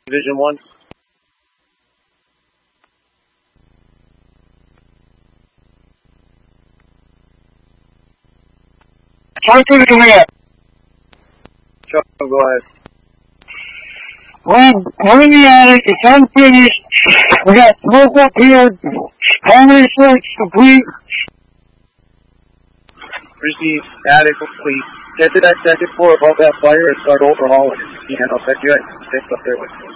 Division 1. Talk to the command. Chuck, go ahead. We're in the attic. It's unfinished. We got smoke up here. Primary search complete. Receive. Attic complete. Get to that second floor above that fire and start overhauling it. I'll set you at 6 up there with you.